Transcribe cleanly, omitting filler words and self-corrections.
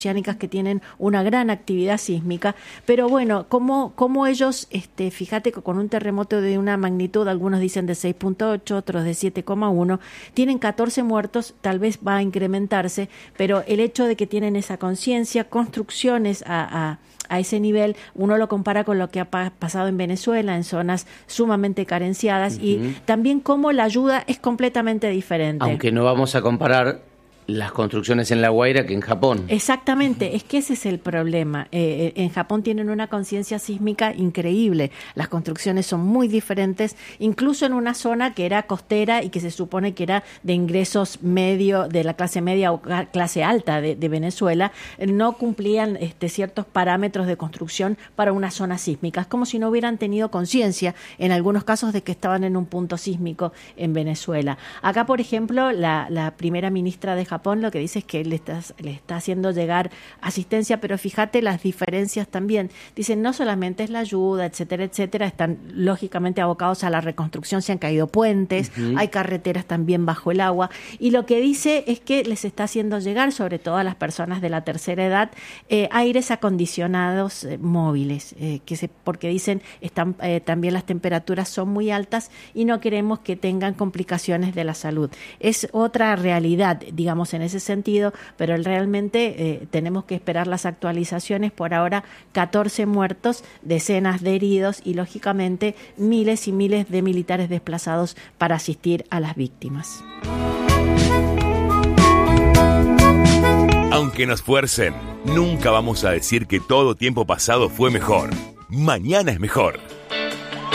oceánicas que tienen una gran actividad sísmica, pero bueno, como ellos, fíjate que con un terremoto de una magnitud, algunos dicen de 6.8, otros de 7,1, tienen 14 muertos, tal vez va a incrementarse, pero el hecho de que tienen esa conciencia, construcciones a ese nivel, uno lo compara con lo que ha pasado en Venezuela, en zonas sumamente carenciadas, y también cómo la ayuda es completamente diferente. Aunque no vamos a comparar las construcciones en La Guaira que en Japón. Exactamente, es que ese es el problema. En Japón tienen una conciencia sísmica increíble. Las construcciones son muy diferentes, incluso en una zona que era costera y que se supone que era de ingresos medio, de la clase media o clase alta de Venezuela, no cumplían ciertos parámetros de construcción para una zona sísmica. Es como si no hubieran tenido conciencia, en algunos casos, de que estaban en un punto sísmico en Venezuela. Acá, por ejemplo, la primera ministra de Japón lo que dice es que le está haciendo llegar asistencia, pero fíjate las diferencias también. Dicen, no solamente es la ayuda, etcétera, etcétera, están lógicamente abocados a la reconstrucción, se han caído puentes, hay carreteras también bajo el agua, y lo que dice es que les está haciendo llegar, sobre todo a las personas de la tercera edad, aires acondicionados móviles, porque dicen, también las temperaturas son muy altas y no queremos que tengan complicaciones de la salud. Es otra realidad, digamos, en ese sentido, pero realmente tenemos que esperar las actualizaciones. Por ahora, 14 muertos, decenas de heridos y, lógicamente, miles y miles de militares desplazados para asistir a las víctimas. Aunque nos fuercen, nunca vamos a decir que todo tiempo pasado fue mejor. Mañana es mejor.